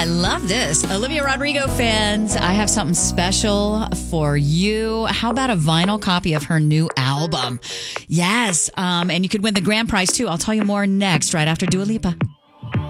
love this. Olivia Rodrigo fans, I have something special for you. How about a vinyl copy of her new album? Yes, and you could win the grand prize too. I'll tell you more next, right after Dua Lipa.